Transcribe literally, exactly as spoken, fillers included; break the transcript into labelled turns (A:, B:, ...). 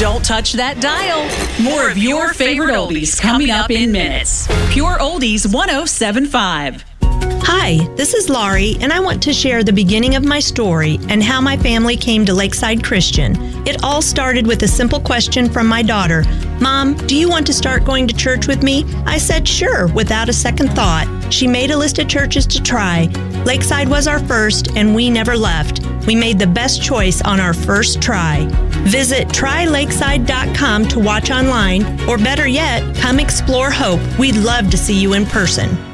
A: Don't touch that dial. More of your favorite oldies coming up in minutes. Pure Oldies one oh seven point five.
B: Hi, this is Laurie, and I want to share the beginning of my story and how my family came to Lakeside Christian. It all started with a simple question from my daughter. Mom, do you want to start going to church with me? I said sure, without a second thought. She made a list of churches to try. Lakeside was our first, and we never left. We made the best choice on our first try. Visit try lakeside dot com to watch online, or better yet, come explore Hope. We'd love to see you in person.